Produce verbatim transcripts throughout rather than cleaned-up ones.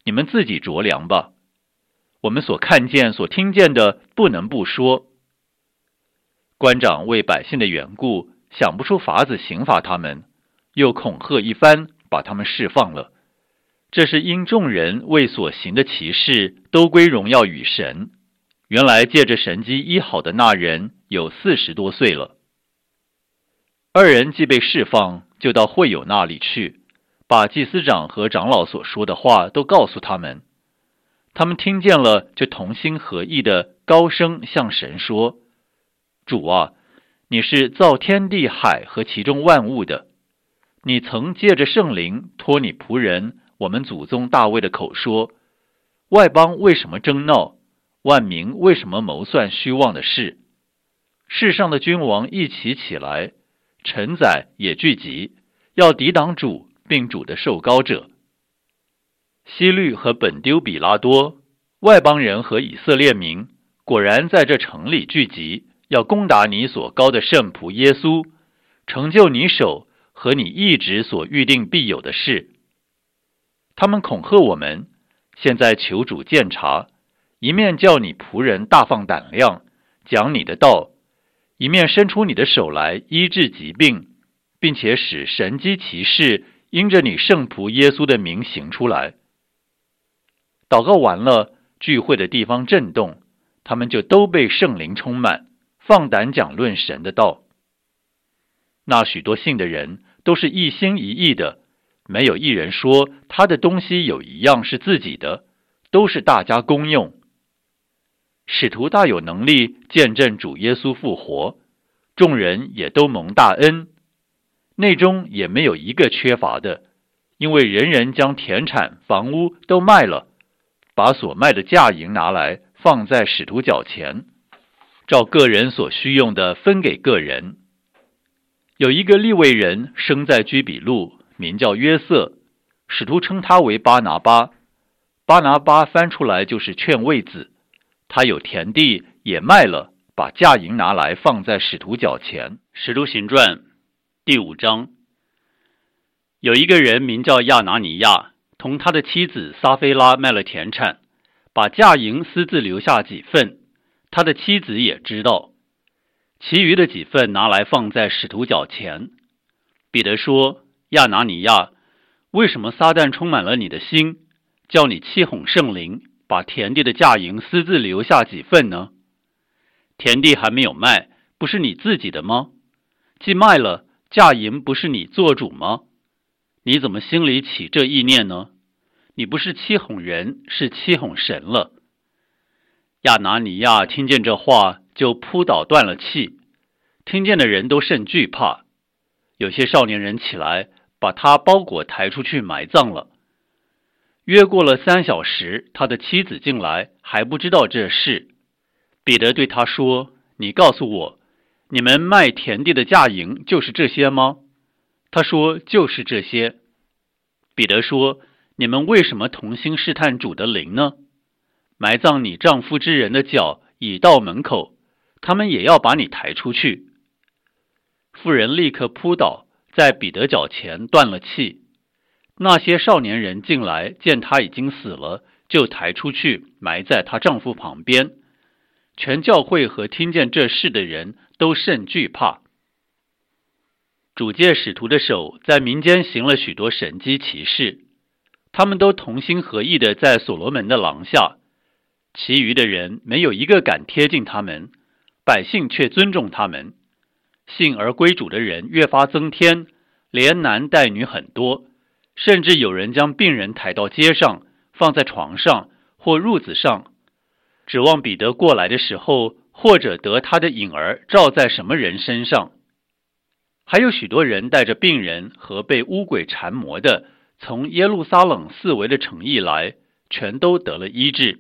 你们自己酌量吧。我们所看见、所听见的，不能不说。”官长为百姓的缘故，想不出法子刑罚他们，又恐吓一番，把他们释放了。这是因众人为所行的奇事，都归荣耀与神。原来借着神机医好的那人有四十多岁了。二人既被释放，就到会友那里去，把祭司长和长老所说的话都告诉他们。他们听见了，就同心合意的高声向神说：“主啊，你是造天地海和其中万物的，你曾借着圣灵托你仆人我们祖宗大卫的口说，外邦为什么争闹，万民为什么谋算虚妄的事？世上的君王一起起来，臣宰也聚集，要抵挡主并主的受膏者。希律和本丢比拉多，外邦人和以色列民，果然在这城里聚集，要攻打你所膏的圣仆耶稣，成就你手和你一直所预定必有的事。他们恐吓我们，现在求主鉴察，一面叫你仆人大放胆量，讲你的道，一面伸出你的手来医治疾病，并且使神机奇事因着你圣仆耶稣的名行出来。”祷告完了，聚会的地方震动，他们就都被圣灵充满，放胆讲论神的道。那许多信的人都是一心一意的，没有一人说他的东西有一样是自己的，都是大家公用。使徒大有能力见证主耶稣复活，众人也都蒙大恩，内中也没有一个缺乏的，因为人人将田产房屋都卖了，把所卖的价银拿来放在使徒脚前，照个人所需用的分给个人。有一个利未人生在居比路，名叫约瑟，使徒称他为巴拿巴。巴拿巴翻出来就是劝慰子。他有田地也卖了，把价银拿来放在使徒脚前。使徒行传第五章。有一个人名叫亚拿尼亚，同他的妻子撒菲拉卖了田产，把价银私自留下几份，他的妻子也知道，其余的几份拿来放在使徒脚前。彼得说：“亚拿尼亚，为什么撒旦充满了你的心，叫你欺哄圣灵，把田地的价银私自留下几份呢？田地还没有卖，不是你自己的吗？既卖了，价银不是你做主吗？你怎么心里起这意念呢？你不是欺哄人，是欺哄神了。”亚拿尼亚听见这话，就扑倒断了气，听见的人都甚惧怕。有些少年人起来，把他包裹抬出去埋葬了。约过了三小时，他的妻子进来，还不知道这事。彼得对他说：“你告诉我，你们卖田地的价银就是这些吗？”他说：“就是这些。”彼得说：“你们为什么同心试探主的灵呢？埋葬你丈夫之人的脚已到门口，他们也要把你抬出去。”妇人立刻扑倒，在彼得脚前断了气。那些少年人进来，见他已经死了，就抬出去埋在她丈夫旁边。全教会和听见这事的人都甚惧怕。主借使徒的手在民间行了许多神迹奇事，他们都同心合意的在所罗门的廊下，其余的人没有一个敢贴近他们，百姓却尊重他们。信而归主的人越发增添，连男带女很多，甚至有人将病人抬到街上，放在床上或褥子上，指望彼得过来的时候，或者得他的影儿照在什么人身上。还有许多人带着病人和被污鬼缠磨的，从耶路撒冷四围的城邑来，全都得了医治。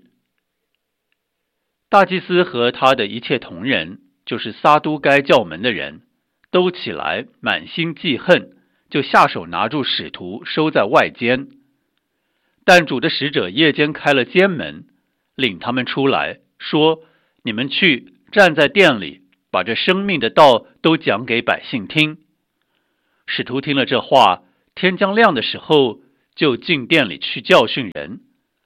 大祭司和他的一切同人，就是撒都该教门的人，都起来满心记恨，就下手拿住使徒，收在外间。但主的使者夜间开了监门，领他们出来，说：“你们去，站在殿里，把这生命的道都讲给百姓听。”使徒听了这话，天将亮的时候，就进殿里去教训人。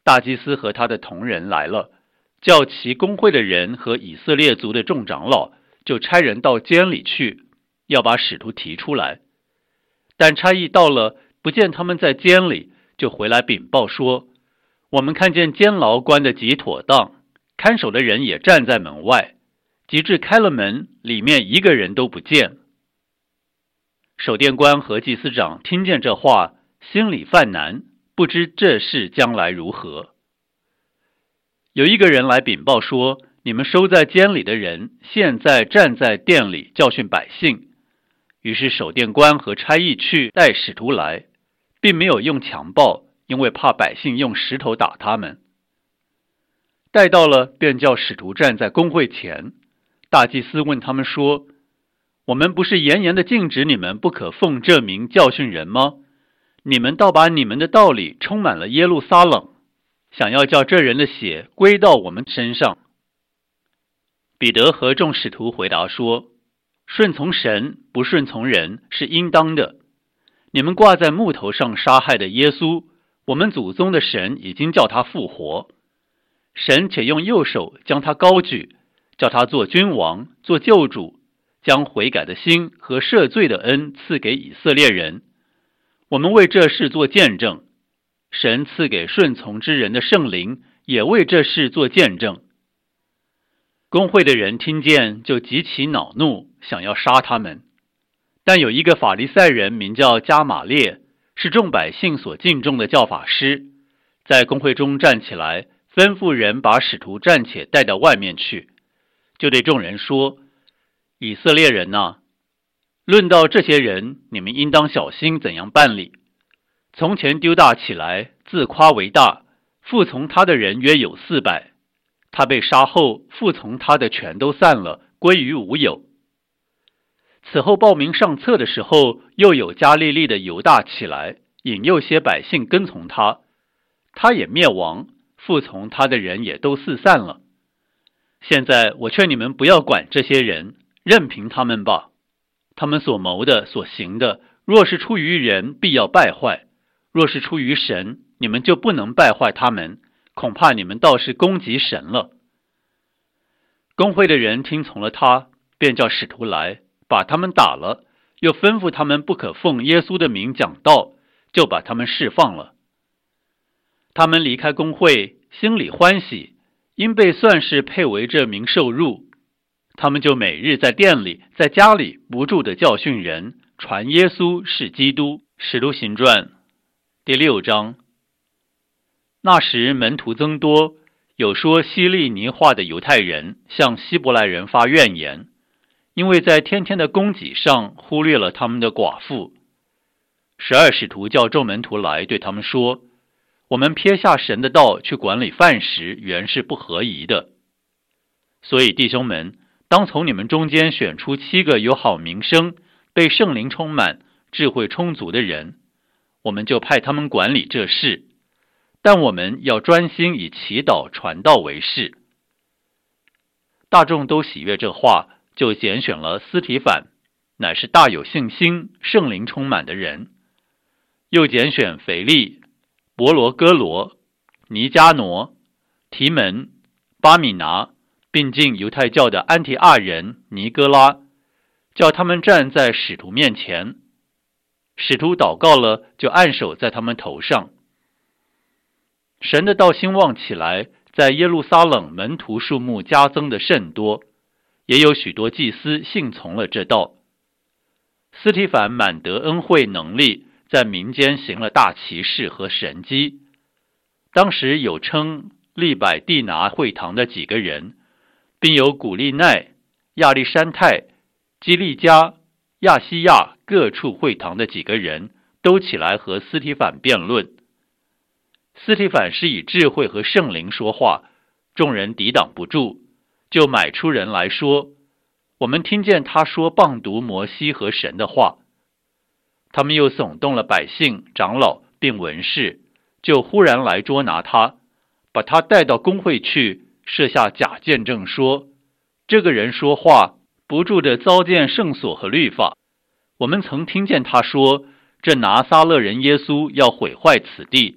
大祭司和他的同人来了，叫其公会的人和以色列族的众长老，就差人到监里去，要把使徒提出来。但差役到了，不见他们在监里，就回来禀报说，我们看见监牢关得极妥当，看守的人也站在门外，及至开了门，里面一个人都不见。守殿官和祭司长听见这话，心里犯难，不知这事将来如何。有一个人来禀报说，你们收在监里的人现在站在殿里教训百姓。于是守殿官和差役去带使徒来，并没有用强暴，因为怕百姓用石头打他们。带到了，便叫使徒站在公会前。大祭司问他们说，我们不是严严的禁止你们不可奉这名教训人吗？你们倒把你们的道理充满了耶路撒冷，想要叫这人的血归到我们身上。彼得和众使徒回答说，顺从神不顺从人是应当的。你们挂在木头上杀害的耶稣，我们祖宗的神已经叫他复活，神且用右手将他高举，叫他做君王，做救主，将悔改的心和赦罪的恩赐给以色列人。我们为这事做见证，神赐给顺从之人的圣灵也为这事做见证。公会的人听见，就极其恼怒，想要杀他们。但有一个法利赛人名叫加玛列，是众百姓所敬重的教法师，在公会中站起来，吩咐人把使徒暂且带到外面去，就对众人说，以色列人哪，论到这些人，你们应当小心怎样办理。从前丢大起来，自夸为大，服从他的人约有四百，他被杀后，服从他的全都散了，归于无有。此后报名上册的时候，又有加利利的犹大起来，引诱些百姓跟从他，他也灭亡，服从他的人也都四散了。现在我劝你们不要管这些人，任凭他们吧。他们所谋的所行的，若是出于人，必要败坏；若是出于神，你们就不能败坏他们，恐怕你们倒是攻击神了。公会的人听从了他，便叫使徒来，把他们打了，又吩咐他们不可奉耶稣的名讲道，就把他们释放了。他们离开公会，心里欢喜，因被算是配为这名受辱。他们就每日在店里，在家里不住地教训人，传耶稣是基督。使徒行传第六章。那时门徒增多，有说希利尼话的犹太人向希伯来人发怨言，因为在天天的供给上忽略了他们的寡妇。十二使徒叫众门徒来，对他们说，我们撇下神的道去管理饭食，原是不合宜的。所以弟兄们，当从你们中间选出七个有好名声、被圣灵充满、智慧充足的人，我们就派他们管理这事。但我们要专心以祈祷传道为事。大众都喜悦这话，就拣选了司提反，乃是大有信心、圣灵充满的人；又拣选腓利、伯罗哥罗、尼加挪、提门、巴米拿，并进犹太教的安提阿人尼哥拉，叫他们站在使徒面前。使徒祷告了，就按手在他们头上。神的道兴旺起来，在耶路撒冷门徒数目加增的甚多，也有许多祭司信从了这道。司提反满得恩惠能力，在民间行了大奇事和神迹。当时有称利百地拿会堂的几个人，并有古利奈、亚历山泰、基利加、亚西亚各处会堂的几个人，都起来和司提反辩论。司提反是以智慧和圣灵说话，众人抵挡不住，就买出人来说，我们听见他说谤读摩西和神的话。他们又耸动了百姓、长老并文士，就忽然来捉拿他，把他带到公会去，设下假见证说，这个人说话不住地糟践圣所和律法。我们曾听见他说，这拿撒勒人耶稣要毁坏此地，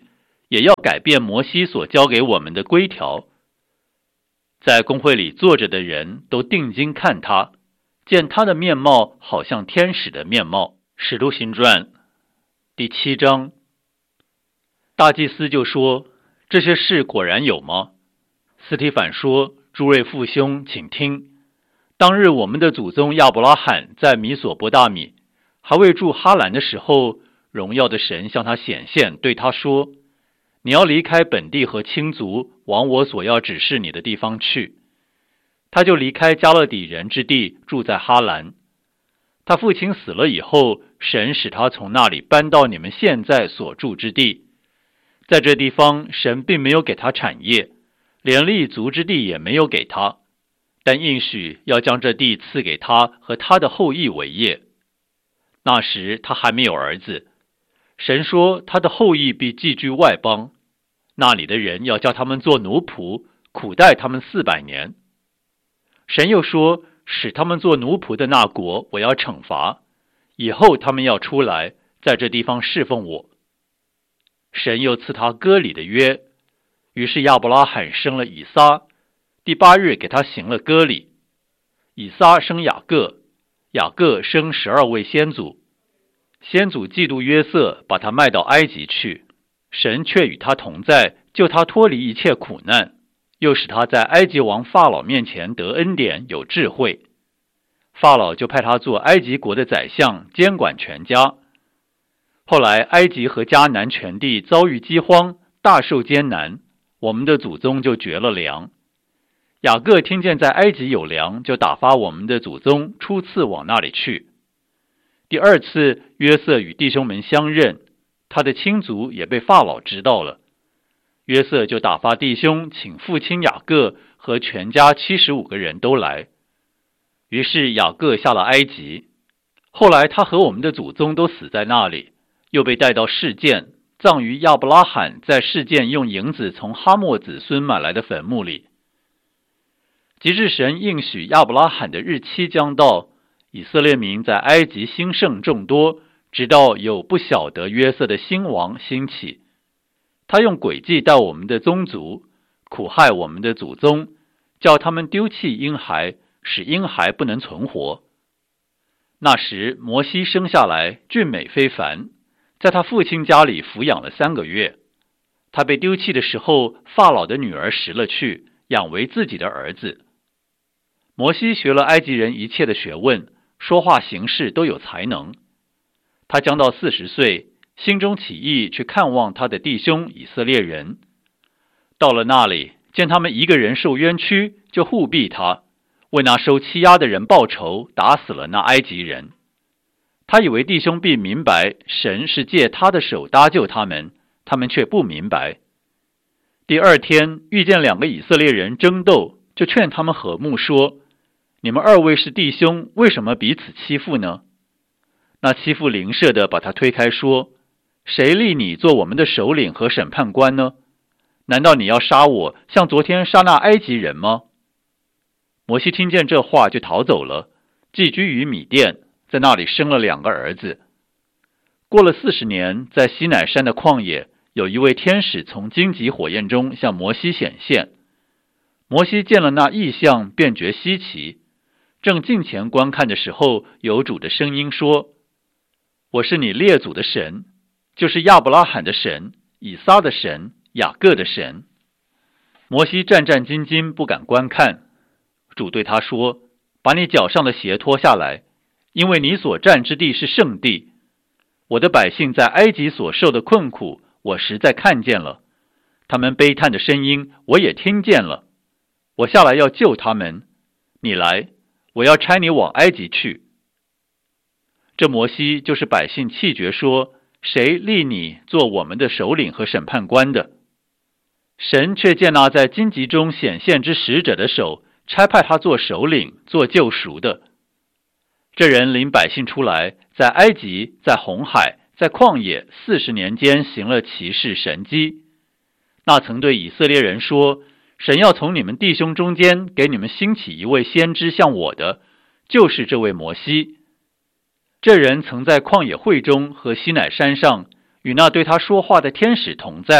也要改变摩西所教给我们的规条。在公会里坐着的人都定睛看他，见他的面貌好像天使的面貌。使徒行传第七章，大祭司就说：这些事果然有吗？斯提反说：诸位父兄，请听。当日我们的祖宗亚伯拉罕在米索波大米还未住哈兰的时候，荣耀的神向他显现，对他说：你要离开本地和亲族，往我所要指示你的地方去。他就离开加勒底人之地，住在哈兰。他父亲死了以后，神使他从那里搬到你们现在所住之地。在这地方，神并没有给他产业，连立足之地也没有给他，但应许要将这地赐给他和他的后裔为业。那时他还没有儿子，神说他的后裔必寄居外邦，那里的人要叫他们做奴仆，苦待他们四百年。神又说，使他们做奴仆的那国我要惩罚，以后他们要出来，在这地方侍奉我。神又赐他割礼的约，于是亚伯拉罕生了以撒，第八日给他行了割礼。以撒生雅各，雅各生十二位先祖。先祖嫉妒约瑟，把他卖到埃及去，神却与他同在，救他脱离一切苦难，又使他在埃及王法老面前得恩典，有智慧。法老就派他做埃及国的宰相，监管全家。后来埃及和迦南全地遭遇饥荒，大受艰难，我们的祖宗就绝了粮。雅各听见在埃及有粮，就打发我们的祖宗初次往那里去。第二次，约瑟与弟兄们相认，他的亲族也被法老知道了。约瑟就打发弟兄请父亲雅各和全家七十五个人都来。于是雅各下了埃及，后来他和我们的祖宗都死在那里，又被带到示剑，葬于亚伯拉罕在示剑用银子从哈莫子孙买来的坟墓里。及至神应许亚伯拉罕的日期将到，以色列民在埃及兴盛众多，直到有不晓得约瑟的新王兴起。他用诡计待我们的宗族，苦害我们的祖宗，叫他们丢弃婴孩，使婴孩不能存活。那时摩西生下来俊美非凡，在他父亲家里抚养了三个月。他被丢弃的时候，法老的女儿拾了去，养为自己的儿子。摩西学了埃及人一切的学问，说话行事都有才能。他将到四十岁，心中起意去看望他的弟兄以色列人。到了那里，见他们一个人受冤屈，就护庇他，为那受欺压的人报仇，打死了那埃及人。他以为弟兄必明白神是借他的手搭救他们，他们却不明白。第二天遇见两个以色列人争斗，就劝他们和睦说：你们二位是弟兄，为什么彼此欺负呢？那欺负邻舍的把他推开说：谁立你做我们的首领和审判官呢？难道你要杀我，像昨天杀那埃及人吗？摩西听见这话就逃走了，寄居于米甸，在那里生了两个儿子。过了四十年，在西乃山的旷野，有一位天使从荆棘火焰中向摩西显现。摩西见了那异象，便觉稀奇。正近前观看的时候，有主的声音说：我是你列祖的神，就是亚伯拉罕的神，以撒的神，雅各的神。摩西战战兢兢，不敢观看。主对他说：把你脚上的鞋脱下来，因为你所站之地是圣地。我的百姓在埃及所受的困苦，我实在看见了，他们悲叹的声音，我也听见了。我下来要救他们，你来，我要差你往埃及去。这摩西就是百姓气绝说：谁立你做我们的首领和审判官的？神却见那在荆棘中显现之使者的手，差派他做首领，做救赎的。这人领百姓出来，在埃及，在红海，在旷野四十年间行了奇事神迹。那曾对以色列人说：神要从你们弟兄中间给你们兴起一位先知像我的，就是这位摩西。这人曾在旷野会中和西乃山上与那对他说话的天使同在，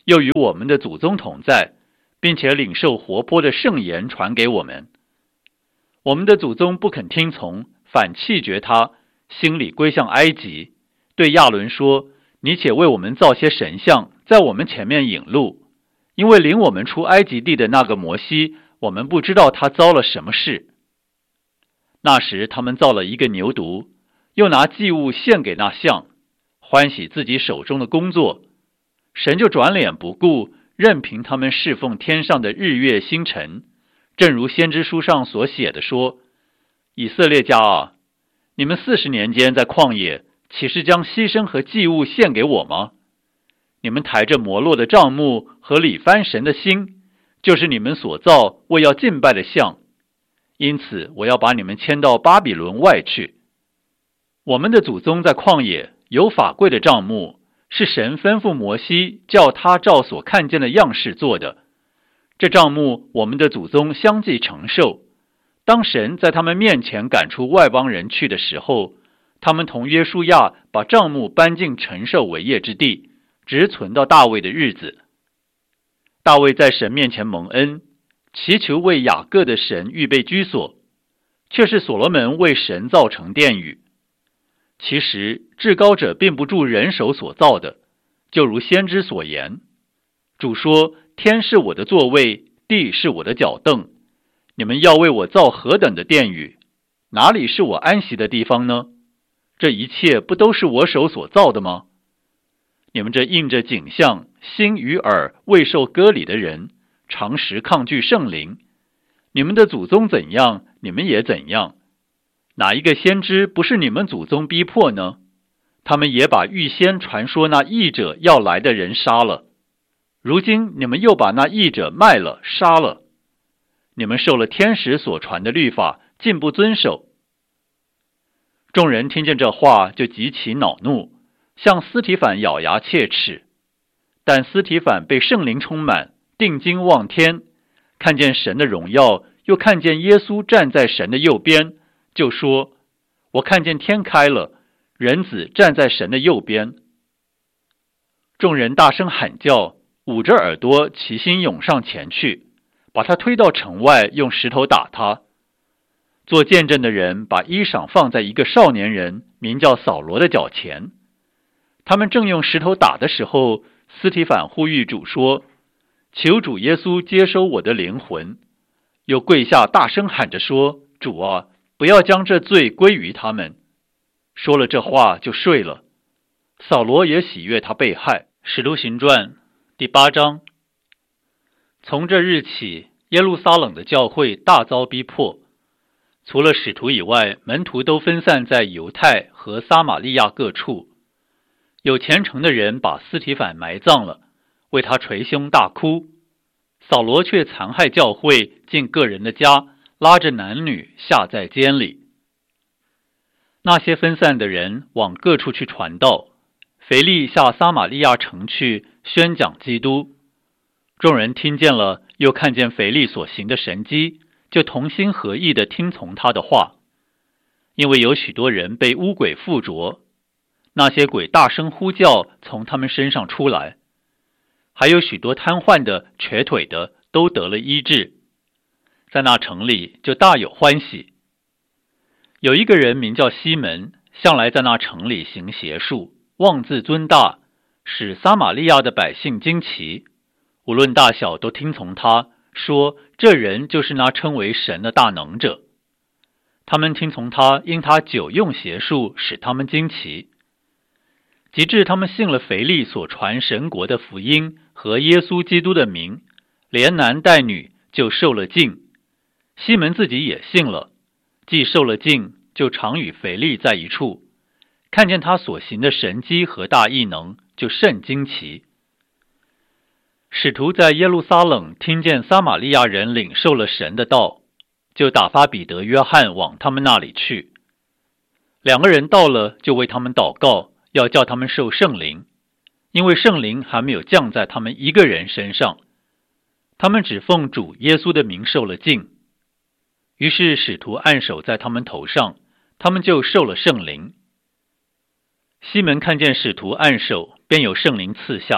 又与我们的祖宗同在，并且领受活泼的圣言传给我们。我们的祖宗不肯听从，反弃绝他，心里归向埃及，对亚伦说：你且为我们造些神像，在我们前面引路，因为领我们出埃及地的那个摩西，我们不知道他遭了什么事。那时他们造了一个牛犊，又拿祭物献给那像，欢喜自己手中的工作。神就转脸不顾，任凭他们侍奉天上的日月星辰，正如先知书上所写的说：以色列家啊，你们四十年间在旷野，岂是将牺牲和祭物献给我吗？你们抬着摩洛的帐幕和里番神的心，就是你们所造为要敬拜的像。因此我要把你们迁到巴比伦外去。我们的祖宗在旷野有法柜的帐幕，是神吩咐摩西叫他照所看见的样式做的。这帐幕我们的祖宗相继承受。当神在他们面前赶出外邦人去的时候，他们同约书亚把帐幕搬进承受为业之地，直存到大卫的日子。大卫在神面前蒙恩，祈求为雅各的神预备居所，却是所罗门为神造成殿宇。其实至高者并不住人手所造的，就如先知所言，主说：天是我的座位，地是我的脚凳，你们要为我造何等的殿宇？哪里是我安息的地方呢？这一切不都是我手所造的吗？你们这印着景象，心与耳未受割礼的人，常时抗拒圣灵。你们的祖宗怎样，你们也怎样。哪一个先知不是你们祖宗逼迫呢？他们也把预先传说那义者要来的人杀了。如今你们又把那义者卖了，杀了。你们受了天使所传的律法，竟不遵守。众人听见这话，就极其恼怒，向司提反咬牙切齿。但司提反被圣灵充满，定睛望天，看见神的荣耀，又看见耶稣站在神的右边，就说：我看见天开了，人子站在神的右边。众人大声喊叫，捂着耳朵齐心涌上前去，把他推到城外，用石头打他。做见证的人把衣裳放在一个少年人名叫扫罗的脚前。他们正用石头打的时候，司提反呼吁主说：求主耶稣接收我的灵魂。又跪下大声喊着说：主啊，不要将这罪归于他们。说了这话就睡了。扫罗也喜悦他被害。使徒行传第八章。从这日起，耶路撒冷的教会大遭逼迫，除了使徒以外，门徒都分散在犹太和撒玛利亚各处。有虔诚的人把司提反埋葬了，为他捶胸大哭。扫罗却残害教会，进个人的家，拉着男女下在监里。那些分散的人往各处去传道，腓力下撒玛利亚城去宣讲基督。众人听见了，又看见腓力所行的神迹，就同心合意地听从他的话。因为有许多人被污鬼附着，那些鬼大声呼叫，从他们身上出来。还有许多瘫痪的、瘸腿的都得了医治。在那城里就大有欢喜。有一个人名叫西门，向来在那城里行邪术，妄自尊大，使撒玛利亚的百姓惊奇，无论大小都听从他，说这人就是那称为神的大能者。他们听从他，因他久用邪术，使他们惊奇。及至他们信了腓力所传神国的福音和耶稣基督的名，连男带女就受了浸。西门自己也信了，既受了浸，就常与腓力在一处，看见他所行的神迹和大异能，就甚惊奇。使徒在耶路撒冷听见撒玛利亚人领受了神的道，就打发彼得、约翰往他们那里去。两个人到了，就为他们祷告，要叫他们受圣灵，因为圣灵还没有降在他们一个人身上。他们只奉主耶稣的名受了浸。于是使徒按手在他们头上，他们就受了圣灵。西门看见使徒按手，便有圣灵赐下，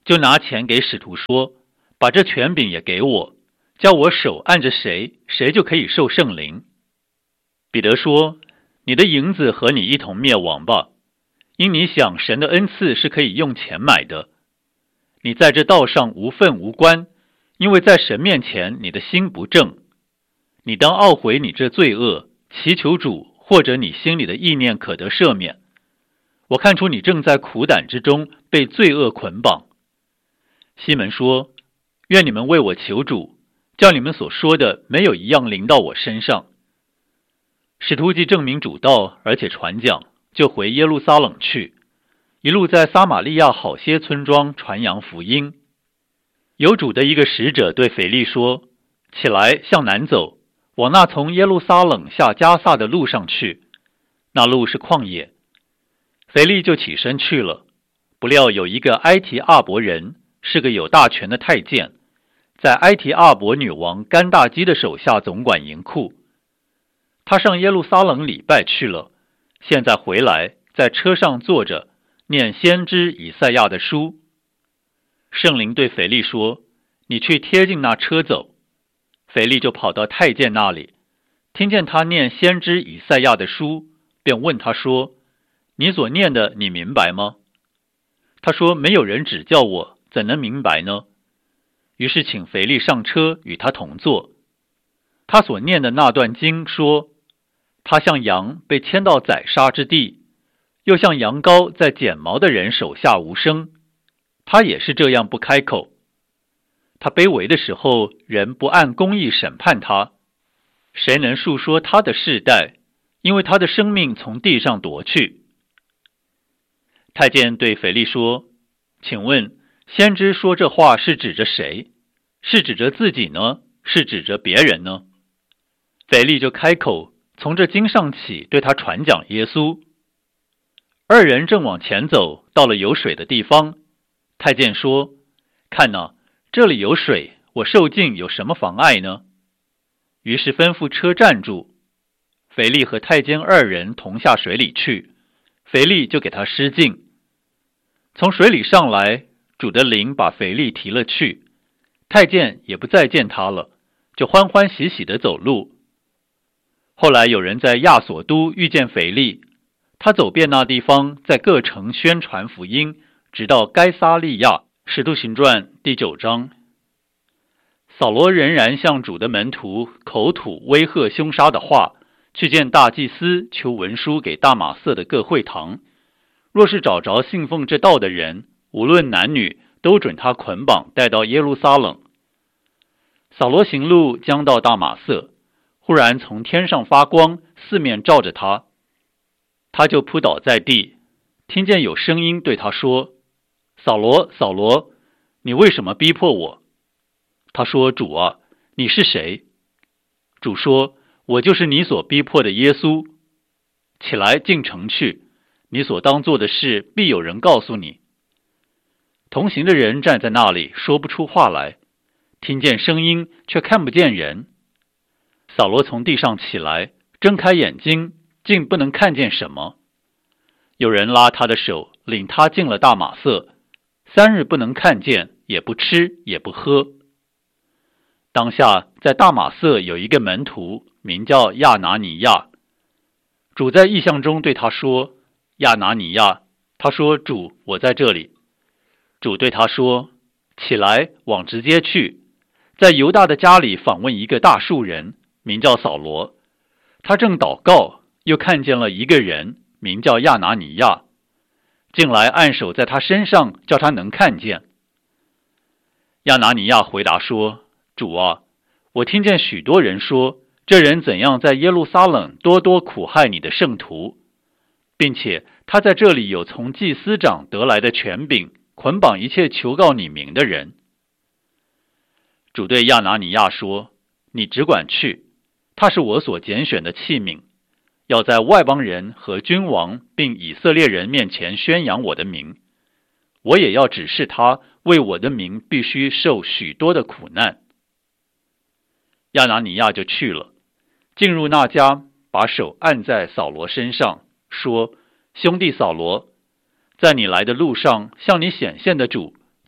就拿钱给使徒说，把这权柄也给我，叫我手按着谁，谁就可以受圣灵。彼得说，你的银子和你一同灭亡吧，因你想神的恩赐是可以用钱买的。你在这道上无份无关，因为在神面前你的心不正。你当懊悔你这罪恶，祈求主，或者你心里的意念可得赦免。我看出你正在苦胆之中被罪恶捆绑。西门说，愿你们为我求主，叫你们所说的没有一样临到我身上。使徒既证明主道，而且传讲，就回耶路撒冷去，一路在撒玛利亚好些村庄传扬福音。有主的一个使者对腓力说，起来向南走，往那从耶路撒冷下加萨的路上去，那路是旷野。腓力就起身去了，不料有一个埃提阿伯人，是个有大权的太监，在埃提阿伯女王甘大基的手下总管银库。他上耶路撒冷礼拜去了，现在回来，在车上坐着，念先知以赛亚的书。圣灵对腓力说，你去贴近那车走。腓力就跑到太监那里，听见他念先知以赛亚的书，便问他说，你所念的你明白吗？他说，没有人指教我，怎能明白呢？于是请腓力上车与他同坐。他所念的那段经说，他像羊被牵到宰杀之地，又像羊羔在剪毛的人手下无声，他也是这样不开口。他卑微的时候，人不按公义审判他，谁能述说他的世代？因为他的生命从地上夺去。太监对腓力说，请问先知说这话是指着谁？是指着自己呢？是指着别人呢？腓力就开口，从这经上起对他传讲耶稣。二人正往前走，到了有水的地方。太监说，看哪，这里有水，我受浸有什么妨碍呢？于是吩咐车站住。腓力和太监二人同下水里去，腓力就给他施浸。从水里上来，主的灵把腓力提了去，太监也不再见他了，就欢欢喜喜地走路。后来有人在亚索都遇见腓力，他走遍那地方，在各城宣传福音，直到该撒利亚。使徒行传第九章。扫罗仍然向主的门徒口吐威吓凶杀的话，去见大祭司，求文书给大马色的各会堂，若是找着信奉这道的人，无论男女，都准他捆绑带到耶路撒冷。扫罗行路将到大马色，忽然从天上发光，四面照着他，他就扑倒在地，听见有声音对他说，扫罗，扫罗，你为什么逼迫我？他说，主啊，你是谁？主说，我就是你所逼迫的耶稣。起来进城去，你所当做的事必有人告诉你。同行的人站在那里，说不出话来，听见声音，却看不见人。扫罗从地上起来，睁开眼睛，竟不能看见什么。有人拉他的手，领他进了大马色，三日不能看见，也不吃，也不喝。当下在大马色有一个门徒，名叫亚拿尼亚。主在异象中对他说，亚拿尼亚。他说，主，我在这里。主对他说，起来，往直接去，在犹大的家里访问一个大数人，名叫扫罗。他正祷告，又看见了一个人，名叫亚拿尼亚，进来按手在他身上，叫他能看见。亚拿尼亚回答说，主啊，我听见许多人说，这人怎样在耶路撒冷多多苦害你的圣徒，并且他在这里有从祭司长得来的权柄，捆绑一切求告你名的人。主对亚拿尼亚说，你只管去，他是我所拣选的器皿，要在外邦人和君王并以色列人面前宣扬我的名。我也要指示他，为我的名必须受许多的苦难。亚拿尼亚就去了，进入那家，把手按在扫罗身上，说，兄弟扫罗，在你来的路上向你显现的主，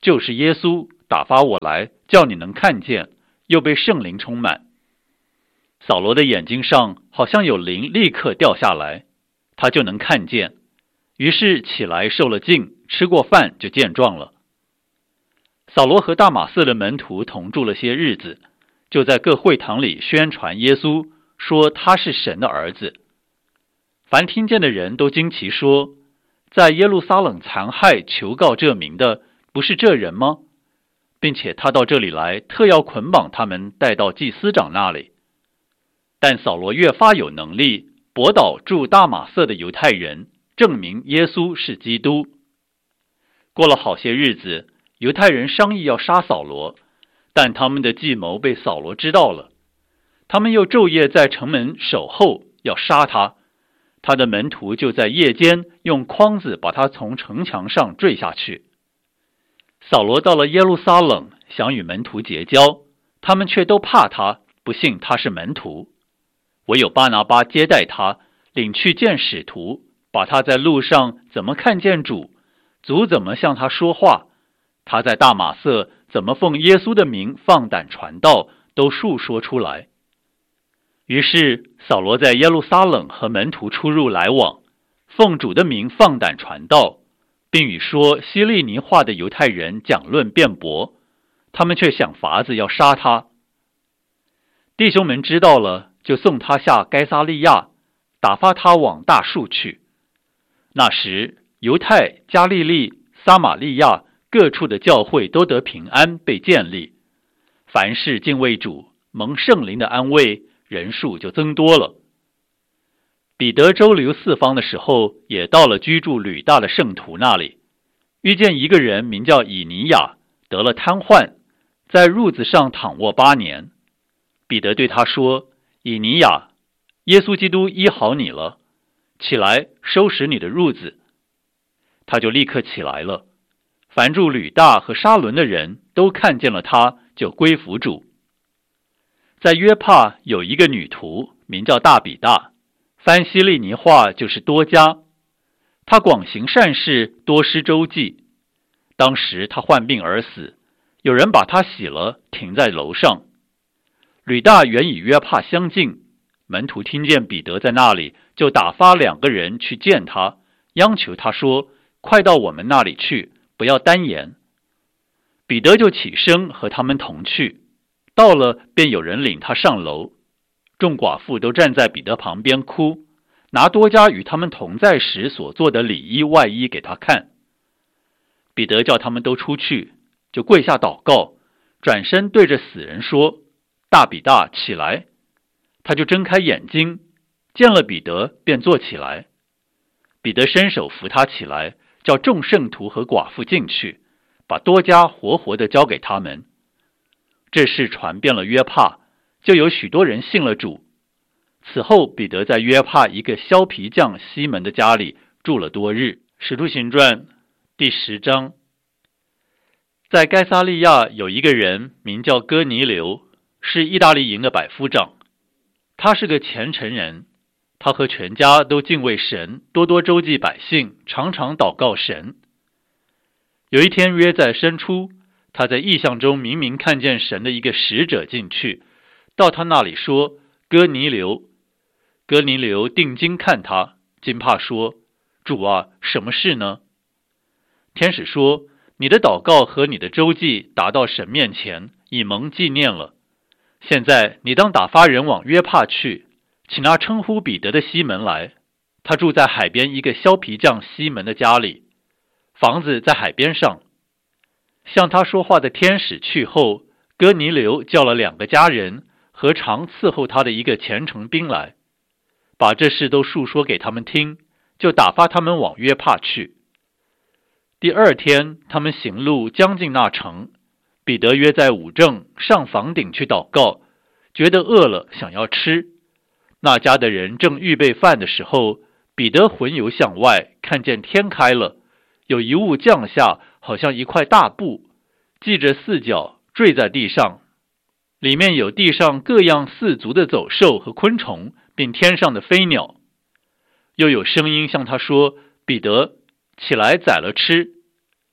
就是耶稣打发我来，叫你能看见，又被圣灵充满。扫罗的眼睛上好像有灵立刻掉下来，他就能看见，于是起来受了浸，吃过饭就健壮了。扫罗和大马色的门徒同住了些日子，就在各会堂里宣传耶稣，说他是神的儿子。凡听见的人都惊奇说，在耶路撒冷残害求告这名的，不是这人吗？并且他到这里来，特要捆绑他们带到祭司长那里。但扫罗越发有能力，驳倒住大马色的犹太人，证明耶稣是基督。过了好些日子，犹太人商议要杀扫罗，但他们的计谋被扫罗知道了。他们又昼夜在城门守候，要杀他。他的门徒就在夜间用筐子把他从城墙上坠下去。扫罗到了耶路撒冷，想与门徒结交，他们却都怕他，不信他是门徒。唯有巴拿巴接待他，领去见使徒，把他在路上怎么看见主，主怎么向他说话，他在大马色怎么奉耶稣的名放胆传道，都述说出来。于是扫罗在耶路撒冷和门徒出入来往，奉主的名放胆传道，并与说希利尼话的犹太人讲论辩驳，他们却想法子要杀他。弟兄们知道了，就送他下该撒利亚，打发他往大数去。那时犹太、加利利、撒玛利亚各处的教会都得平安，被建立，凡事敬畏主，蒙圣灵的安慰，人数就增多了。彼得周游四方的时候，也到了居住吕大的圣徒那里，遇见一个人名叫以尼亚，得了瘫痪，在褥子上躺卧八年。彼得对他说，以尼亚，耶稣基督医好你了，起来收拾你的褥子。他就立刻起来了。凡住吕大和沙伦的人都看见了他，就归服主。在约帕有一个女徒，名叫大比大，翻希利尼话就是多加。她广行善事，多施周济。当时她患病而死，有人把她洗了，停在楼上。吕大原与约帕相近，门徒听见彼得在那里，就打发两个人去见他，央求他说，快到我们那里去，不要单言。彼得就起身和他们同去，到了便有人领他上楼。众寡妇都站在彼得旁边哭，拿多加与他们同在时所做的里衣外衣给他看。彼得叫他们都出去，就跪下祷告，转身对着死人说，大比大，起来。他就睁开眼睛，见了彼得，便坐起来。彼得伸手扶他起来，叫众圣徒和寡妇进去，把多加活活的交给他们。这事传遍了约帕，就有许多人信了主。此后彼得在约帕一个削皮匠西门的家里住了多日。使徒行传第十章。在该撒利亚有一个人名叫哥尼流，是意大利营的百夫长。他是个虔诚人，他和全家都敬畏神，多多周济百姓，常常祷告神。有一天约在申初，他在异象中明明看见神的一个使者进去，到他那里说，哥尼流。哥尼流定睛看他，惊怕说，主啊，什么事呢？天使说，你的祷告和你的周济达到神面前，以蒙纪念了。现在你当打发人往约帕去，请那称呼彼得的西门来，他住在海边一个削皮匠西门的家里，房子在海边上。向他说话的天使去后，哥尼流叫了两个家人和常伺候他的一个虔诚兵来，把这事都述说给他们听，就打发他们往约帕去。第二天他们行路将近那城，彼得约在午正上房顶去祷告，觉得饿了，想要吃。那家的人正预备饭的时候，彼得魂游向外，看见天开了，有一物降下，好像一块大布，系着四角，坠在地上，里面有地上各样四足的走兽和昆虫，并天上的飞鸟。又有声音向他说，彼得，起来宰了吃。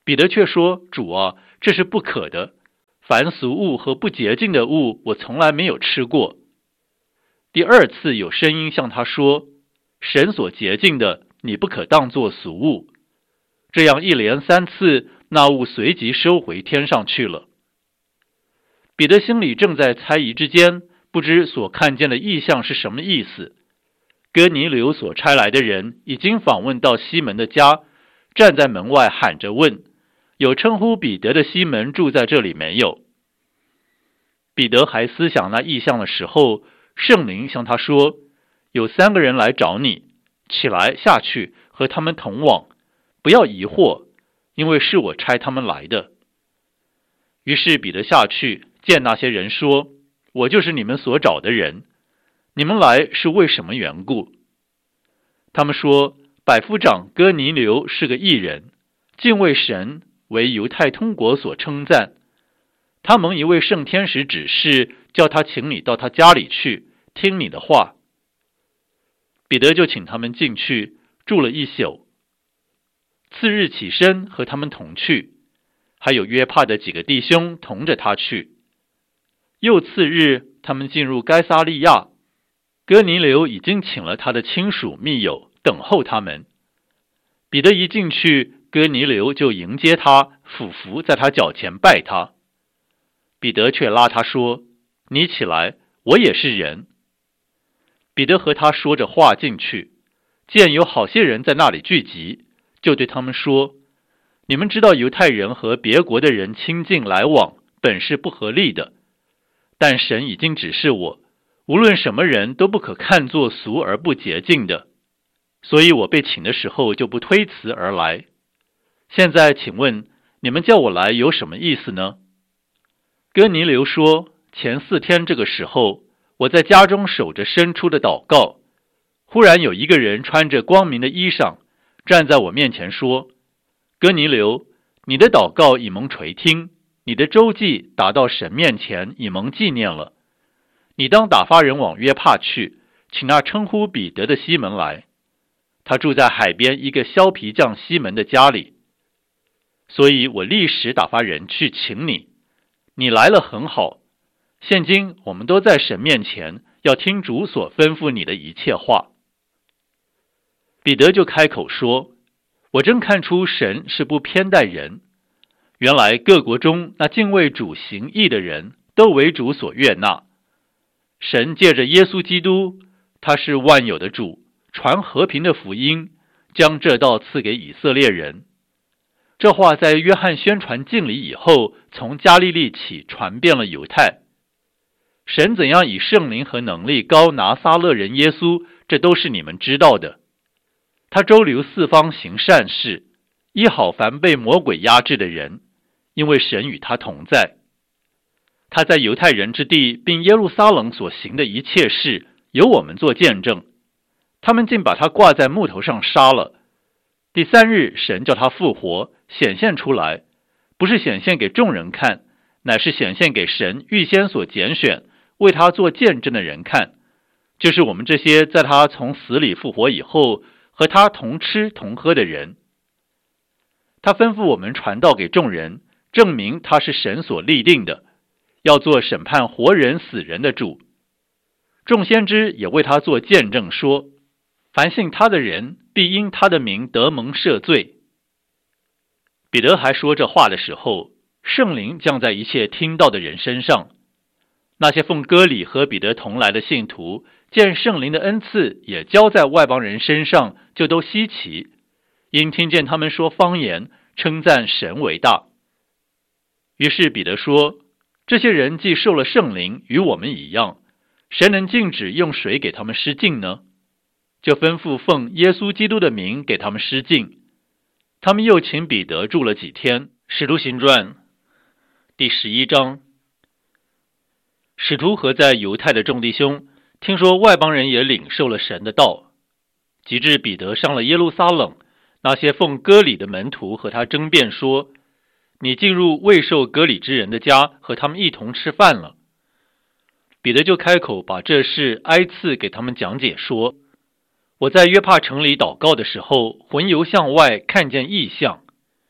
彼得却说：主啊，这是不可的，凡俗物和不洁净的物，我从来没有吃过。第二次有声音向他说：神所洁净的，你不可当作俗物。这样一连三次，那物随即收回天上去了。彼得心里正在猜疑之间，不知所看见的异象是什么意思。哥尼流所差来的人已经访问到西门的家，站在门外喊着问：有称呼彼得的西门住在这里没有？彼得还思想那异象的时候，圣灵向他说：有三个人来找你，起来下去和他们同往，不要疑惑，因为是我差他们来的。于是彼得下去见那些人说：我就是你们所找的人，你们来是为什么缘故？他们说：百夫长哥尼流是个义人，敬畏神，为犹太通国所称赞。他蒙一位圣天使指示，叫他请你到他家里去，听你的话。彼得就请他们进去，住了一宿。次日起身和他们同去，还有约帕的几个弟兄同着他去。又次日，他们进入该撒利亚，哥尼流已经请了他的亲属密友等候他们。彼得一进去，哥尼流就迎接他，俯伏在他脚前拜他。彼得却拉他说：你起来，我也是人。彼得和他说着话进去，见有好些人在那里聚集，就对他们说：你们知道犹太人和别国的人亲近来往，本是不合理的，但神已经指示我，无论什么人都不可看作俗而不洁净的，所以我被请的时候就不推辞而来。现在请问你们叫我来有什么意思呢？哥尼流说：前四天这个时候，我在家中守着伸出的祷告，忽然有一个人穿着光明的衣裳，站在我面前说：哥尼流，你的祷告已蒙垂听，你的周记达到神面前，已蒙纪念了。你当打发人往约帕去，请那称呼彼得的西门来，他住在海边一个削皮匠西门的家里。所以我立时打发人去请你，你来了很好。现今我们都在神面前，要听主所吩咐你的一切话。彼得就开口说：我真看出神是不偏待人，原来各国中那敬畏主行义的人，都为主所悦纳。神借着耶稣基督，他是万有的主，传和平的福音，将这道赐给以色列人。这话在约翰宣传敬礼以后，从加利利起传遍了犹太。神怎样以圣灵和能力膏拿撒勒人耶稣，这都是你们知道的。他周流四方行善事，医好凡被魔鬼压制的人，因为神与他同在。他在犹太人之地并耶路撒冷所行的一切事，由我们做见证。他们竟把他挂在木头上杀了。第三日，神叫他复活，显现出来，不是显现给众人看，乃是显现给神预先所拣选为他做见证的人看，就是我们这些在他从死里复活以后和他同吃同喝的人。他吩咐我们传道给众人，证明他是神所立定的，要做审判活人死人的主。众先知也为他做见证说，凡信他的人必因他的名得蒙赦罪。彼得还说这话的时候，圣灵降在一切听到的人身上。那些奉割礼和彼得同来的信徒，见圣灵的恩赐也交在外邦人身上，就都稀奇，因听见他们说方言，称赞神为大。于是彼得说，这些人既受了圣灵，与我们一样，谁能禁止用水给他们施浸呢？就吩咐奉耶稣基督的名给他们施浸。他们又请彼得住了几天。使徒行传第十一章。使徒和在犹太的众弟兄听说外邦人也领受了神的道，及至彼得上了耶路撒冷，那些奉割礼的门徒和他争辩说，你进入未受割礼之人的家，和他们一同吃饭了。彼得就开口把这事挨次给他们讲解说，我在约帕城里祷告的时候，魂游向外，看见异象，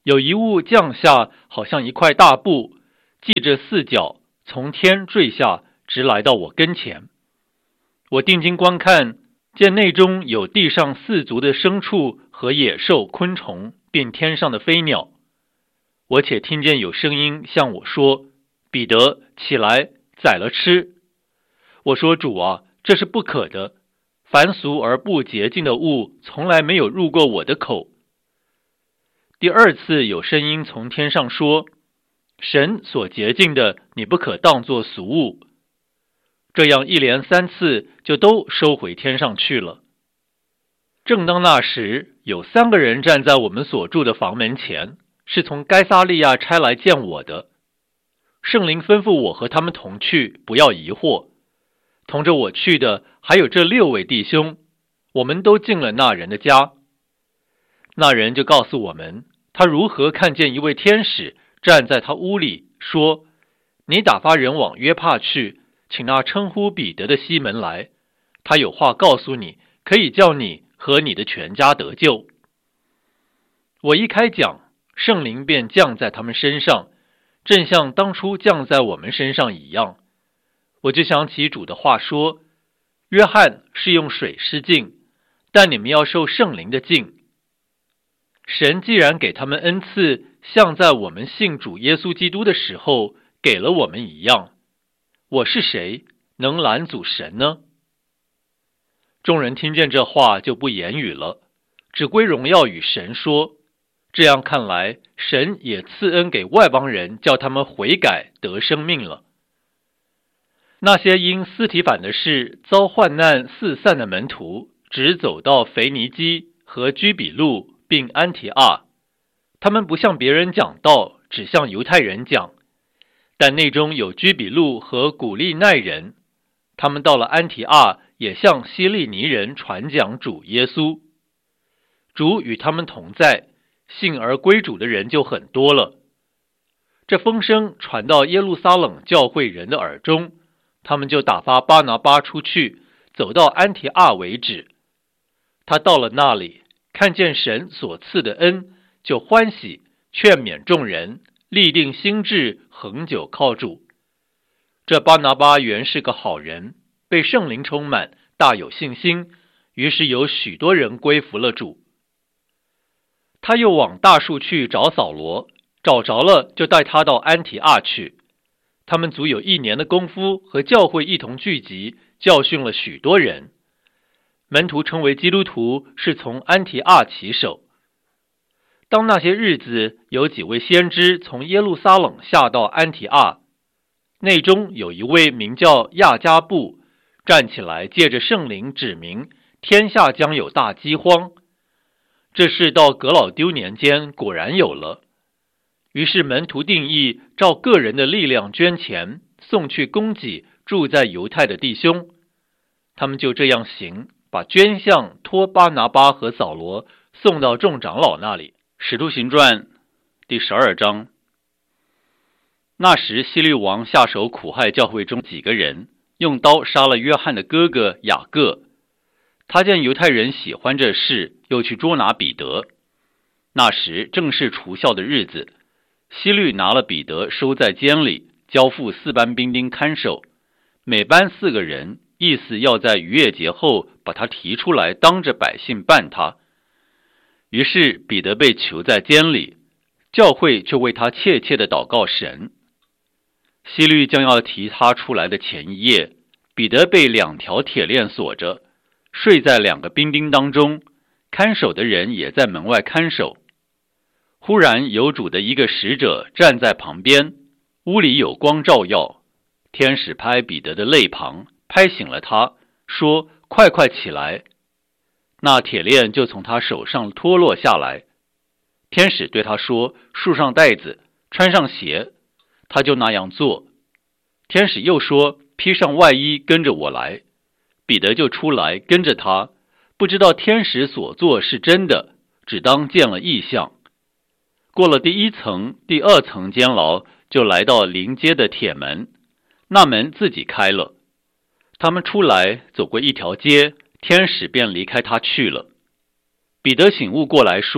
有一物降下，好像一块大布，系着四角，从天坠下，直来到我跟前。我定睛观看，见内中有地上四足的牲畜和野兽、昆虫，并天上的飞鸟。我且听见有声音向我说：彼得，起来，宰了吃。我说：主啊，这是不可的，凡俗而不洁净的物，从来没有入过我的口。第二次有声音从天上说：神所洁净的，你不可当作俗物。这样一连三次，就都收回天上去了。正当那时，有三个人站在我们所住的房门前，是从该撒利亚差来见我的。圣灵吩咐我和他们同去，不要疑惑。同着我去的还有这六位弟兄，我们都进了那人的家。那人就告诉我们，他如何看见一位天使站在他屋里，说：你打发人往约帕去，请那称呼彼得的西门来，他有话告诉你，可以叫你和你的全家得救。我一开讲，圣灵便降在他们身上，正像当初降在我们身上一样。我就想起主的话说：约翰是用水施浸，但你们要受圣灵的浸。神既然给他们恩赐，像在我们信主耶稣基督的时候给了我们一样，我是谁，能拦阻神呢？众人听见这话就不言语了，只归荣耀与神说：这样看来，神也赐恩给外邦人，叫他们悔改得生命了。那些因斯提反的事遭患难四散的门徒，只走到腓尼基和居比路并安提阿，他们不向别人讲道，只向犹太人讲。但内中有居比路和古利奈人，他们到了安提阿，也向希利尼人传讲主耶稣。主与他们同在，信而归主的人就很多了。这风声传到耶路撒冷教会人的耳中，他们就打发巴拿巴出去，走到安提阿为止。他到了那里，看见神所赐的恩，就欢喜，劝勉众人，立定心志，恒久靠主。这巴拿巴原是个好人，被圣灵充满，大有信心，于是有许多人归服了主。他又往大树去找扫罗，找着了，就带他到安提阿去。他们足有一年的功夫，和教会一同聚集，教训了许多人。门徒成为基督徒，是从安提阿起手。当那些日子，有几位先知从耶路撒冷下到安提阿，内中有一位名叫亚加布，站起来借着圣灵指明，天下将有大饥荒。这事到革老丢年间果然有了。于是门徒定义，照个人的力量捐钱，送去供给住在犹太的弟兄。他们就这样行，把捐项托巴拿巴和扫罗送到众长老那里。使徒行传第十二章。那时希律王下手苦害教会中几个人，用刀杀了约翰的哥哥雅各。他见犹太人喜欢这事，又去捉拿彼得。那时正是除酵的日子，希律拿了彼得收在监里，交付四班兵丁看守，每班四个人，意思要在逾越节后把他提出来，当着百姓办他。于是彼得被囚在监里，教会却为他切切地祷告神。希律将要提他出来的前一夜，彼得被两条铁链锁着，睡在两个兵丁当中，看守的人也在门外看守。忽然有主的一个使者站在旁边，屋里有光照耀，天使拍彼得的肋旁，拍醒了他，说：快快起来。那铁链就从他手上脱落下来。天使对他说：束上带子，穿上鞋。他就那样做。天使又说：披上外衣，跟着我来。彼得就出来跟着他，不知道天使所做是真的，只当见了异象。过了第一层、第二层监牢，就来到临街的铁门，那门自己开了。他们出来，走过一条街，天使便离开他去了。彼得醒悟过来说：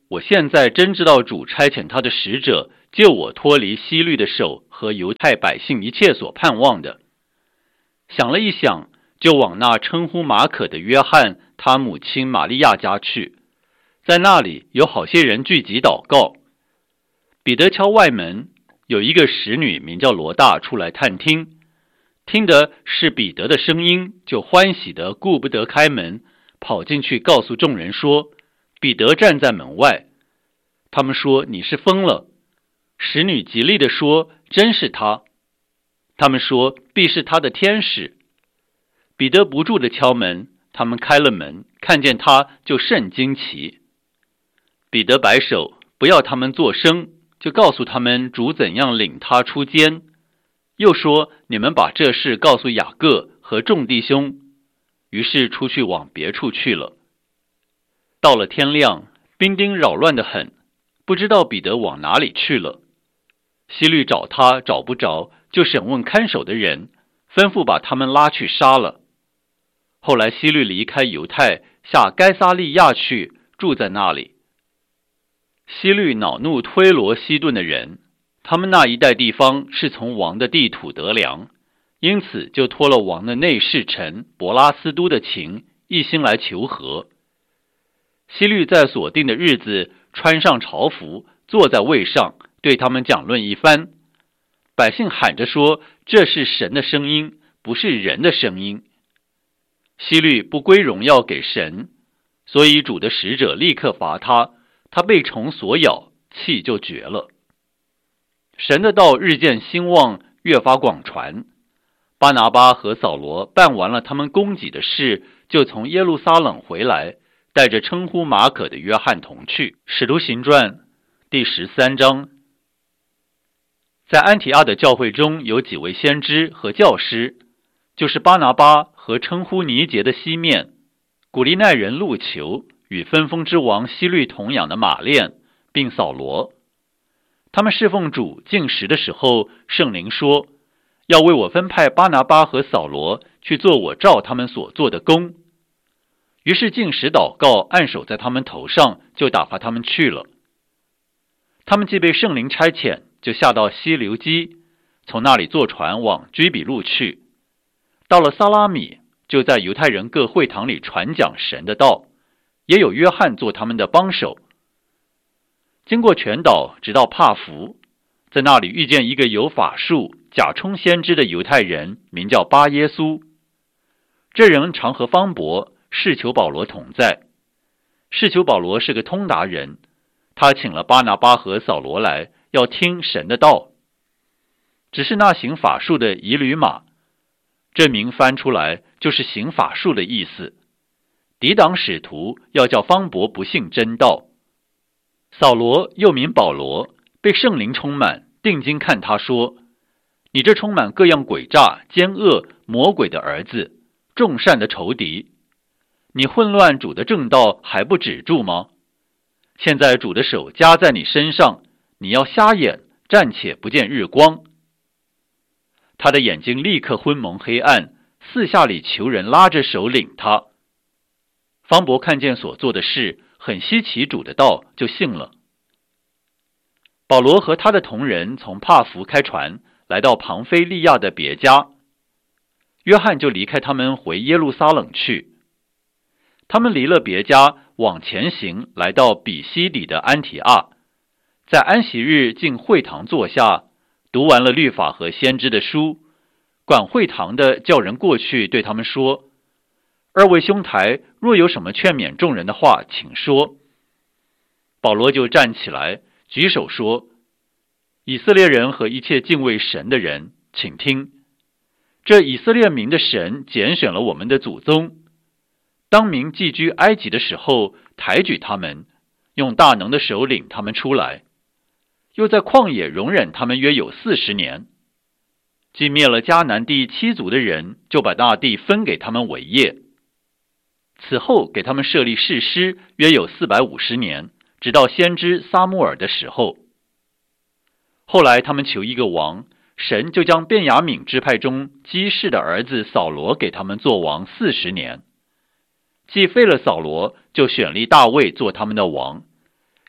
我现在真知道主差遣他的使者救我脱离希律的手和犹太百姓一切所盼望的。想了一想，就往那称呼马可的约翰他母亲玛利亚家去，在那里有好些人聚集祷告。彼得敲外门，有一个使女名叫罗大出来探听，听的是彼得的声音，就欢喜的顾不得开门，跑进去告诉众人说，彼得站在门外。他们说，你是疯了。使女极力地说，真是他。他们说，必是他的天使。彼得不住地敲门，他们开了门，看见他就甚惊奇。彼得摆手，不要他们作声，就告诉他们主怎样领他出监，又说，你们把这事告诉雅各和众弟兄。于是出去往别处去了。到了天亮，兵丁扰乱得很，不知道彼得往哪里去了。希律找他找不着，就审问看守的人，吩咐把他们拉去杀了。后来希律离开犹太，下该撒利亚去，住在那里。希律恼怒推罗西顿的人，他们那一带地方是从王的地土得粮，因此就托了王的内侍臣伯拉斯都的情，一心来求和。希律在所定的日子穿上朝服，坐在位上，对他们讲论一番。百姓喊着说，这是神的声音，不是人的声音。希律不归荣耀给神，所以主的使者立刻罚他，他被虫所咬，气就绝了。神的道日渐兴旺，越发广传。巴拿巴和扫罗办完了他们供给的事，就从耶路撒冷回来，带着称呼马可的约翰同去。使徒行传第十三章。在安提阿的教会中有几位先知和教师，就是巴拿巴和称呼尼结的西面，古利奈人路求与分封之王希律同养的马链，并扫罗。他们侍奉主进食的时候，圣灵说，要为我分派巴拿巴和扫罗去做我照他们所做的工。于是进食祷告，按手在他们头上，就打发他们去了。他们既被圣灵差遣，就下到西流基，从那里坐船往居比路去。到了撒拉米，就在犹太人各会堂里传讲神的道，也有约翰做他们的帮手。经过全岛，直到帕福，在那里遇见一个有法术、假充先知的犹太人，名叫巴耶稣。这人常和方伯、士求保罗同在。士求保罗是个通达人，他请了巴拿巴和扫罗来，要听神的道。只是那行法术的以吕马，这名翻出来就是行法术的意思，抵挡使徒，要叫方伯不信真道。扫罗又名保罗，被圣灵充满，定睛看他说，你这充满各样诡诈、奸恶、魔鬼的儿子，众善的仇敌，你混乱主的正道还不止住吗？现在主的手加在你身上，你要瞎眼，暂且不见日光。他的眼睛立刻昏蒙黑暗，四下里求人拉着手领他。方伯看见所做的事，很稀奇主的道，就信了。保罗和他的同人从帕福开船，来到庞菲利亚的别家。约翰就离开他们回耶路撒冷去。他们离了别家，往前行，来到比西底的安提阿，在安息日进会堂坐下，读完了律法和先知的书。管会堂的叫人过去对他们说，二位兄台，若有什么劝勉众人的话，请说。保罗就站起来，举手说，以色列人和一切敬畏神的人，请听，这以色列民的神拣选了我们的祖宗，当民寄居埃及的时候，抬举他们，用大能的手领他们出来，又在旷野容忍他们约有四十年。既灭了迦南地七族的人，就把那地分给他们为业。此后给他们设立士师，约有四百五十年，直到先知撒母耳的时候。后来他们求一个王，神就将便雅悯支派中基士的儿子扫罗给他们做王四十年。既废了扫罗，就选立大卫做他们的王，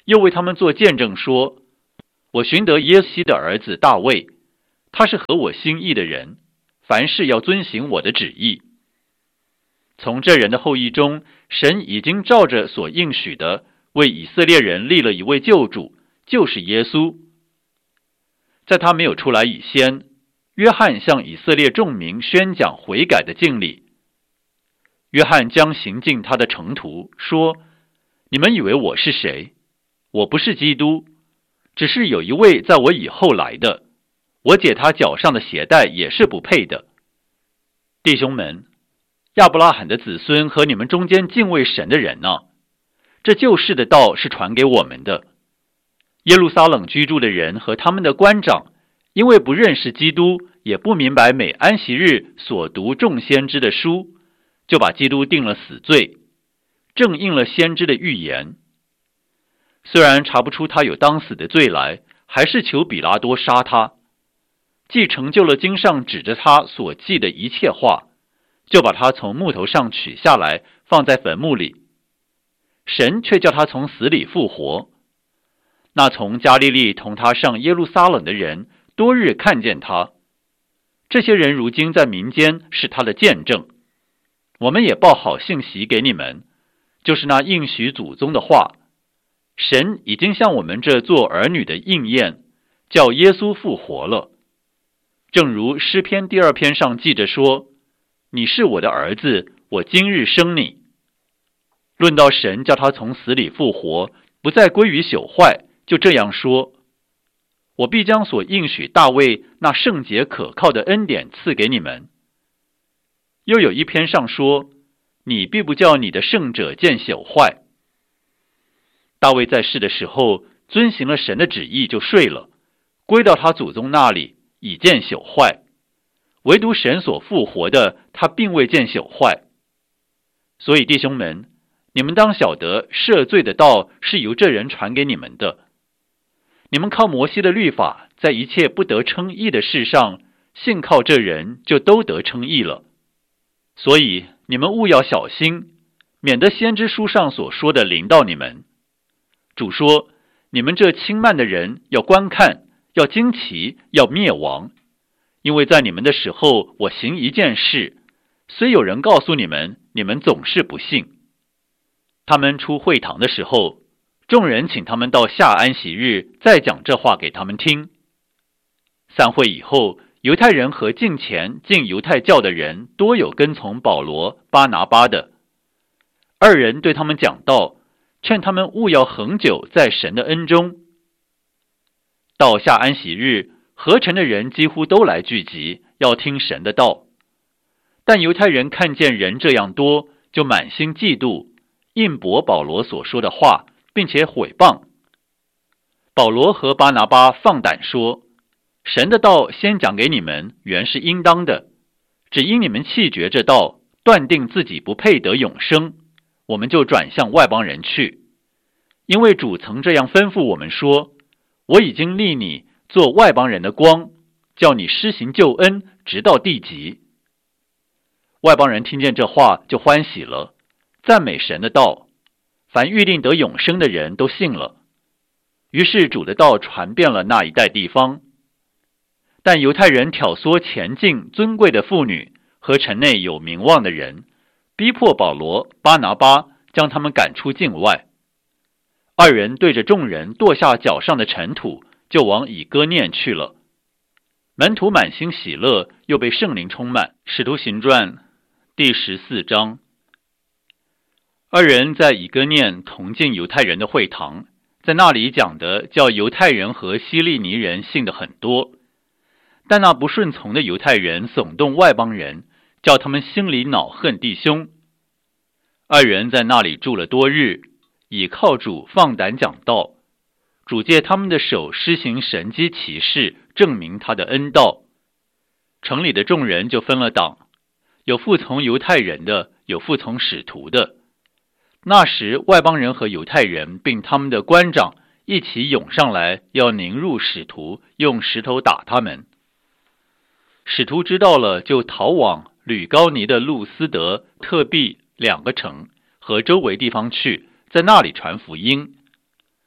又为他们做见证说，我寻得耶西的儿子大卫，他是合我心意的人，凡事要遵行我的旨意。从这人的后裔中，神已经照着所应许的，为以色列人立了一位救主，就是耶稣。在他没有出来以先，约翰向以色列众民宣讲悔改的敬礼。约翰将行进他的程途，说，你们以为我是谁？我不是基督，只是有一位在我以后来的，我解他脚上的鞋带也是不配的。弟兄们，亚伯拉罕的子孙和你们中间敬畏神的人呢，这救世的道是传给我们的。耶路撒冷居住的人和他们的官长，因为不认识基督，也不明白每安息日所读众先知的书，就把基督定了死罪，正应了先知的预言。虽然查不出他有当死的罪来，还是求比拉多杀他。既成就了经上指着他所记的一切话，就把他从木头上取下来，放在坟墓里。神却叫他从死里复活。那从加利利同他上耶路撒冷的人，多日看见他。这些人如今在民间是他的见证。我们也报好信息给你们，就是那应许祖宗的话。神已经向我们这做儿女的应验，叫耶稣复活了。正如诗篇第二篇上记着说，你是我的儿子，我今日生你。论到神叫他从死里复活，不再归于朽坏，就这样说，我必将所应许大卫那圣洁可靠的恩典赐给你们。又有一篇上说，你必不叫你的圣者见朽坏。大卫在世的时候，遵行了神的旨意就睡了，归到他祖宗那里，已见朽坏。唯独神所复活的，他并未见朽坏。所以弟兄们，你们当晓得赦罪的道是由这人传给你们的。你们靠摩西的律法，在一切不得称义的事上，信靠这人就都得称义了。所以你们务要小心，免得先知书上所说的临到你们。主说，你们这轻慢的人要观看，要惊奇，要灭亡。因为在你们的时候，我行一件事，虽有人告诉你们，你们总是不信。他们出会堂的时候，众人请他们到下安息日，再讲这话给他们听。散会以后，犹太人和近前进犹太教的人，多有跟从保罗、巴拿巴的。二人对他们讲道，劝他们务要恒久在神的恩中。到下安息日，合城的人几乎都来聚集，要听神的道。但犹太人看见人这样多，就满心嫉妒，印驳保罗所说的话，并且毁谤。保罗和巴拿巴放胆说，神的道先讲给你们，原是应当的，只因你们弃绝这道，断定自己不配得永生，我们就转向外邦人去。因为主曾这样吩咐我们说，我已经立你做外邦人的光，叫你施行救恩，直到地极。外邦人听见这话就欢喜了，赞美神的道，凡预定得永生的人都信了。于是主的道传遍了那一带地方。但犹太人挑唆前进尊贵的妇女和城内有名望的人，逼迫保罗、巴拿巴，将他们赶出境外。二人对着众人跺下脚上的尘土，就往以哥念去了。门徒满心喜乐，又被圣灵充满。使徒行传第十四章。二人在以哥念同进犹太人的会堂，在那里讲的叫犹太人和希利尼人信的很多。但那不顺从的犹太人耸动外邦人，叫他们心里恼恨弟兄。二人在那里住了多日，倚靠主放胆讲道。主借他们的手施行神迹奇事，证明他的恩道。城里的众人就分了党，有服从犹太人的，有服从使徒的。那时外邦人和犹太人并他们的官长一起涌上来，要拧入使徒，用石头打他们。使徒知道了，就逃往吕高尼的路斯德、特庇两个城和周围地方去，在那里传福音。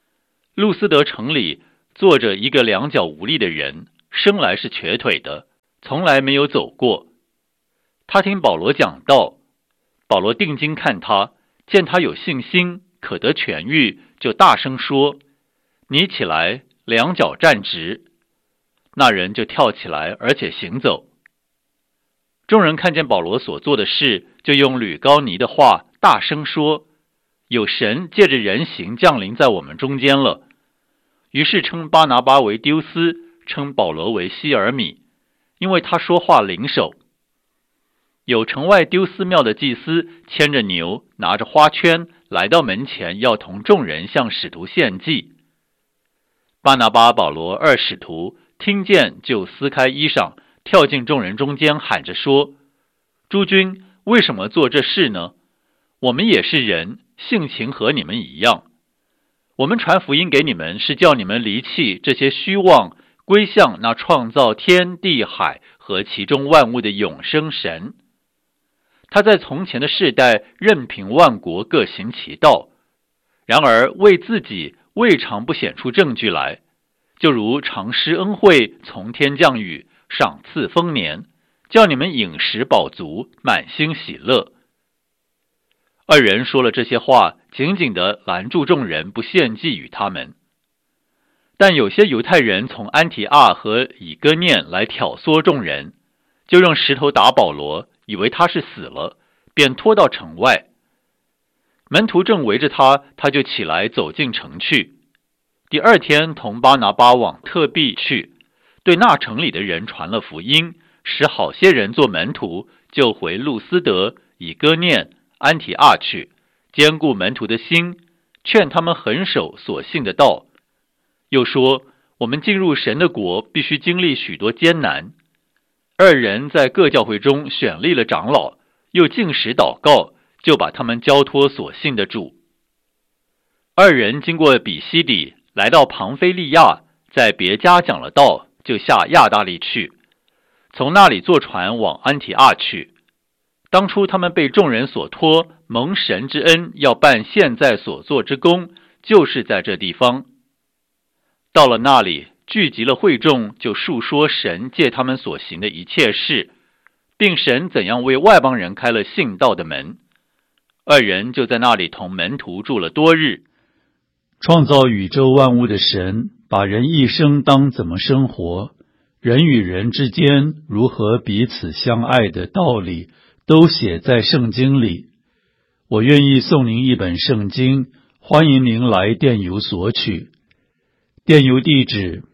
路斯德城里坐着一个两脚无力的人，生来是瘸腿的，从来没有走过。他听保罗讲道，保罗定睛看他，见他有信心，可得痊愈，就大声说：你起来，两脚站直。那人就跳起来，而且行走。众人看见保罗所做的事，就用吕高尼的话大声说：有神借着人形降临在我们中间了。于是称巴拿巴为丢斯，称保罗为希尔米，因为他说话灵手。有城外丢斯庙的祭司牵着牛，拿着花圈，来到门前，要同众人向使徒献祭。巴拿巴、保罗二使徒听见，就撕开衣裳，跳进众人中间，喊着说：诸君，为什么做这事呢？我们也是人，性情和你们一样。我们传福音给你们，是叫你们离弃这些虚妄，归向那创造天地海和其中万物的永生神。他在从前的世代任凭万国各行其道，然而为自己未尝不显出证据来，就如常施恩惠，从天降雨，赏赐丰年，叫你们饮食饱足，满心喜乐。二人说了这些话，紧紧地拦住众人，不献祭与他们。但有些犹太人从安提阿和以哥念来挑唆众人，就用石头打保罗，以为他是死了，便拖到城外。门徒正围着他，他就起来走进城去。第二天同巴拿巴往特庇去，对那城里的人传了福音，使好些人做门徒，就回路斯德、以哥念、安提阿去，坚固门徒的心，劝他们恒守所信的道。又说，我们进入神的国，必须经历许多艰难。二人在各教会中选立了长老，又禁食祷告，就把他们交托所信的主。二人经过比西底，来到庞菲利亚，在别家讲了道，就下亚大利去，从那里坐船往安提阿去。当初他们被众人所托，蒙神之恩，要办现在所做之功，就是在这地方。到了那里，聚集了会众，就述说神借他们所行的一切事，并神怎样为外邦人开了信道的门。二人就在那里同门徒住了多日。 创造宇宙万物的神，把人一生当怎么生活，人与人之间如何彼此相爱的道理，都写在圣经里。我愿意送您一本圣经，欢迎您来电邮索取。电邮地址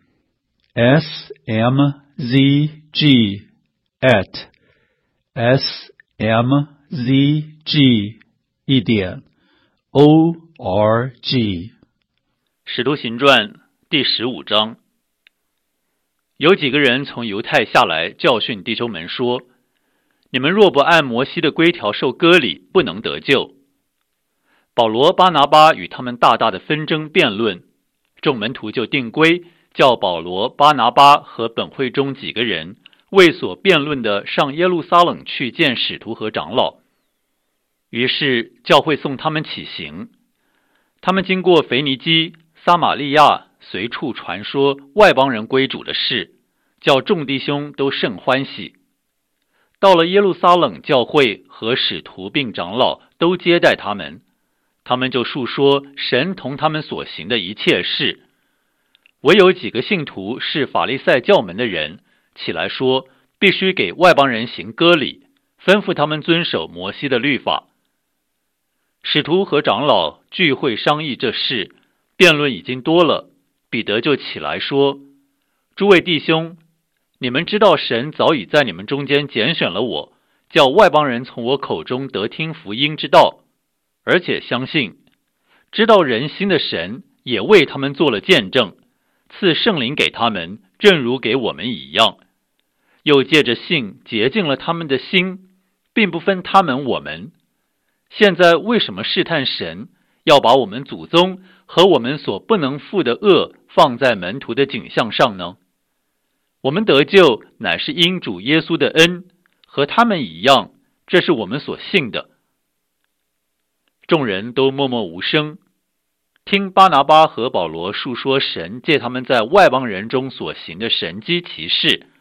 s m z g at s m z g 一点 o r g。 使徒行传第十五章。有几个人从犹太下来，教训弟兄们说：你们若不按摩西的规条受割礼，不能得救。保罗、巴拿巴与他们大大的纷争辩论，众门徒就定规，叫保罗、巴拿巴和本会中几个人为所辩论的上耶路撒冷去见使徒和长老。于是教会送他们起行。他们经过腓尼基、撒玛利亚，随处传说外邦人归主的事，叫众弟兄都甚欢喜。到了耶路撒冷，教会和使徒并长老都接待他们，他们就述说神同他们所行的一切事。唯有几个信徒是法利赛教门的人，起来说必须给外邦人行割礼，吩咐他们遵守摩西的律法。使徒和长老聚会商议这事，辩论已经多了，彼得就起来说：诸位弟兄，你们知道神早已在你们中间拣选了我，叫外邦人从我口中得听福音之道，而且相信，知道人心的神也为他们做了见证，赐圣灵给他们，正如给我们一样，又借着信洁净了他们的心，并不分他们我们。现在为什么试探神，要把我们祖宗和我们所不能负的恶放在门徒的景象上呢？我们得救乃是因主耶稣的恩，和他们一样，这是我们所信的。众人都默默无声。 听巴拿巴和保罗述说神借他们在外邦人中所行的神迹奇事，